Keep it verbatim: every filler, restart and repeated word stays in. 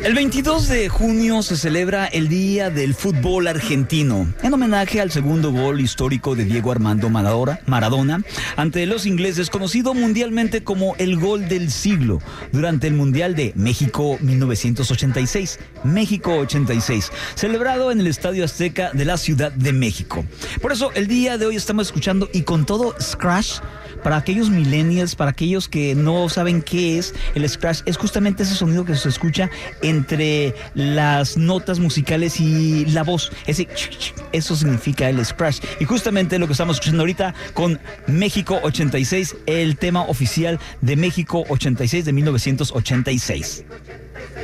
El veintidós de junio se celebra el Día del Fútbol Argentino, en homenaje al segundo gol histórico de Diego Armando Maradona ante los ingleses, conocido mundialmente como el gol del siglo, durante el Mundial de México mil novecientos ochenta y seis, México ochenta y seis, celebrado en el Estadio Azteca de la Ciudad de México. Por eso el día de hoy estamos escuchando, y con todo scratch, para aquellos millennials, para aquellos que no saben qué es el scratch, es justamente ese sonido que se escucha entre las notas musicales y la voz. Ese, eso significa el scratch. Y justamente lo que estamos escuchando ahorita con México ochenta y seis, el tema oficial de México ochenta y seis de mil novecientos ochenta y seis.